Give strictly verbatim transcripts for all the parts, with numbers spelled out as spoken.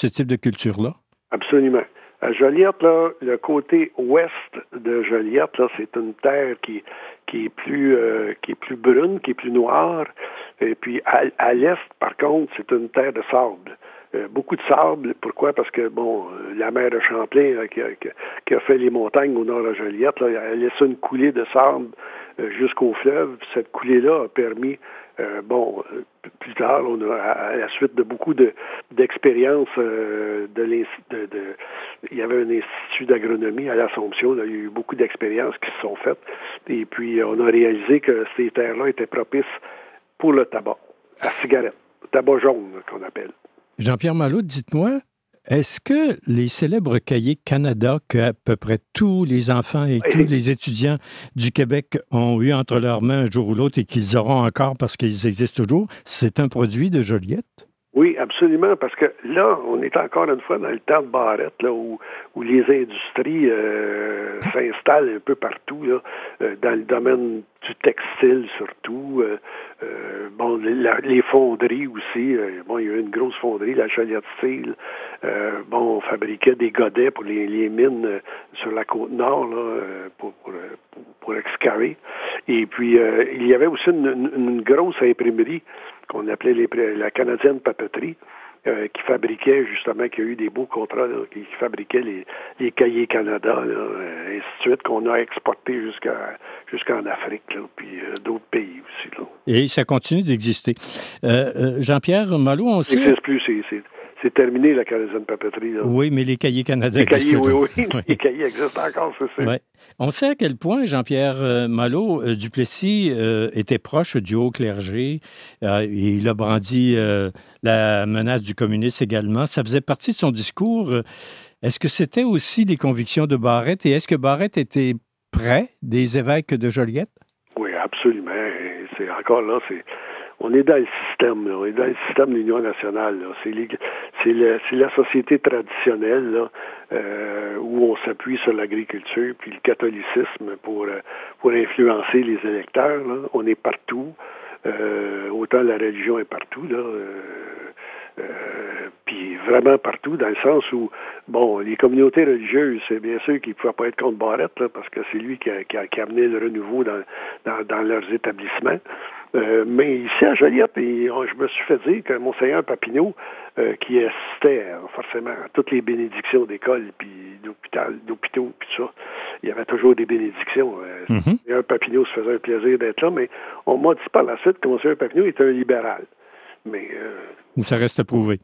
ce type de culture-là? Absolument. À Joliette, là, le côté ouest de Joliette, là, c'est une terre qui, qui est plus euh, qui est plus brune, qui est plus noire. Et puis à, à l'est, par contre, c'est une terre de sable. Euh, beaucoup de sable. Pourquoi? Parce que, bon, la mer de Champlain, là, qui, a, qui a fait les montagnes au nord de Joliette, là, elle a laissé une coulée de sable euh, jusqu'au fleuve. Cette coulée-là a permis, euh, bon, plus tard, on a, à la suite de beaucoup de, d'expériences, euh, de, de, de, il y avait un institut d'agronomie à l'Assomption, là, il y a eu beaucoup d'expériences qui se sont faites. Et puis, on a réalisé que ces terres-là étaient propices pour le tabac, à cigarette, le tabac jaune, là, qu'on appelle. Jean-Pierre Malo, dites-moi, est-ce que les célèbres cahiers Canada que à peu près tous les enfants et tous les étudiants du Québec ont eu entre leurs mains un jour ou l'autre et qu'ils auront encore parce qu'ils existent toujours, c'est un produit de Joliette? Oui, absolument, parce que là, on est encore une fois dans le temps de Barrette, là, où, où les industries euh, s'installent un peu partout, là, euh, dans le domaine du textile surtout. Euh, euh, bon, la, les fonderies aussi. Euh, bon, il y a eu une grosse fonderie, la Joliette Steel. Euh, bon, on fabriquait des godets pour les, les mines euh, sur la côte nord, là, euh, pour, pour, pour, pour excaver. Et puis, euh, il y avait aussi une, une, une grosse imprimerie qu'on appelait les, la Canadienne Papeterie, euh, qui fabriquait justement, qui a eu des beaux contrats, là, qui, qui fabriquait les, les cahiers Canada, là, et ainsi de suite, qu'on a exporté jusqu'à, jusqu'en Afrique, là, puis euh, d'autres pays aussi. Là. Et ça continue d'exister. Euh, euh, Jean-Pierre Malo, on sait... Ça n'existe plus, c'est, c'est, c'est terminé, la Canadienne Papeterie. Là. Oui, mais les cahiers Canada les cahiers, existent. Oui, oui, oui, les cahiers existent encore, c'est ça. Ouais. On sait à quel point, Jean-Pierre Malo, euh, Duplessis euh, était proche du haut clergé. Euh, et il a brandi euh, la menace du communisme également. Ça faisait partie de son discours. Est-ce que c'était aussi les convictions de Barrette? Et est-ce que Barrette était près des évêques de Joliette? Oui, absolument. C'est encore là, c'est... On est dans le système, là. On est dans le système de l'Union nationale. Là. C'est, les, c'est, le, c'est la société traditionnelle là, euh, où on s'appuie sur l'agriculture puis le catholicisme pour, pour influencer les électeurs. Là. On est partout. Euh, autant la religion est partout, là. Euh, euh, puis vraiment partout, dans le sens où, bon, les communautés religieuses, c'est bien sûr qu'ils ne pouvaient pas être contre Barrette, là, parce que c'est lui qui a, qui a, qui a amené le renouveau dans, dans, dans leurs établissements. Euh, mais ici à Joliette, et, on, je me suis fait dire que Monseigneur Papineau, euh, qui assistait euh, forcément à toutes les bénédictions d'école, puis d'hôpital, d'hôpitaux, puis tout ça, il y avait toujours des bénédictions. Euh, mm-hmm. Monseigneur Papineau se faisait un plaisir d'être là, mais on m'a dit par la suite que Monseigneur Papineau était un libéral. Mais euh, ça reste à prouver.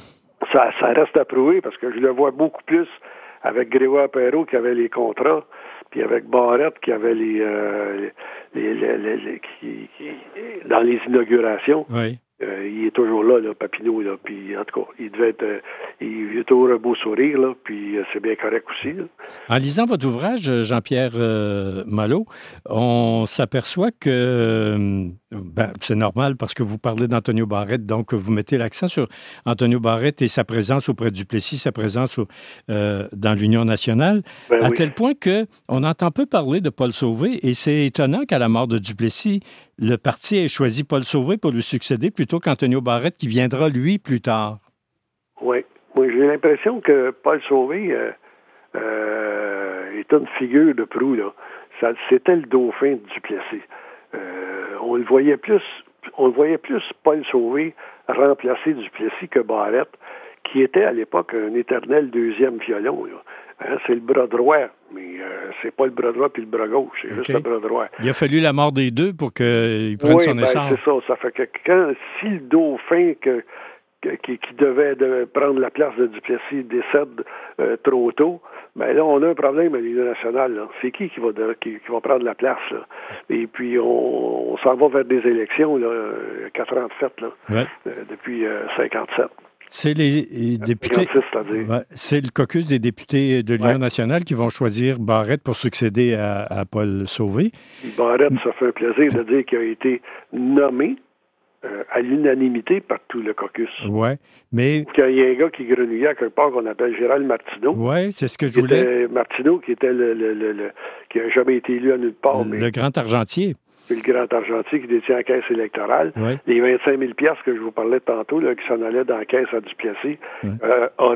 Ça, ça reste à prouver parce que je le vois beaucoup plus avec Grégoire Perrault qui avait les contrats, puis avec Barrette qui avait les, euh, les, les, les, les qui, qui, dans les inaugurations. Oui. Euh, il est toujours là, là, Papineau, là, puis en tout cas, il devait être, euh, il a toujours un beau sourire, là, puis euh, c'est bien correct aussi. Là. En lisant votre ouvrage, Jean-Pierre euh, Malo, on s'aperçoit que, ben, c'est normal parce que vous parlez d'Antonio Barrette, donc vous mettez l'accent sur Antonio Barrette et sa présence auprès du Duplessis, sa présence au, euh, dans l'Union nationale, ben à oui. tel point qu'on entend peu parler de Paul Sauvé, et c'est étonnant qu'à la mort de Duplessis, le parti ait choisi Paul Sauvé pour lui succéder plutôt qu'Antonio Barrette qui viendra, lui, plus tard. Oui. Oui, j'ai l'impression que Paul Sauvé euh, euh, est une figure de proue, là. Ça, c'était le dauphin de Duplessis. Euh, on le voyait plus, on le voyait plus Paul Sauvé remplacer Duplessis que Barrette, qui était à l'époque un éternel deuxième violon, là. Hein, c'est le bras droit, mais euh, c'est pas le bras droit puis le bras gauche, c'est okay. Juste le bras droit. Il a fallu la mort des deux pour qu'il prenne oui, son ben, essor. c'est ça. Ça fait que quand, si le dauphin que, que, qui, qui devait de prendre la place de Duplessis décède euh, trop tôt, ben là, on a un problème à l'Union nationale. Là. C'est qui qui va, de, qui, qui va prendre la place? Là? Et puis, on, on s'en va vers des élections, là, quatre ans de fête, là, ouais. euh, depuis euh, cinquante-sept. C'est les députés. cinquante-six, ouais, c'est le caucus des députés de l'Union ouais. nationale qui vont choisir Barrette pour succéder à, à Paul Sauvé. Barrette, ça fait un plaisir de dire qu'il a été nommé euh, à l'unanimité par tout le caucus. Oui, mais... Il y a un gars qui grenouillait à quelque part qu'on appelle Gérald Martineau. Oui, c'est ce que je voulais... Martineau, qui était le, le, le, le qui n'a jamais été élu à nulle part. Le, mais... le grand argentier. C'est le grand argentier qui détient la caisse électorale. Oui. Les vingt-cinq mille piastres que je vous parlais tantôt, là, qui s'en allaient dans la caisse à Duplessis, oui. euh,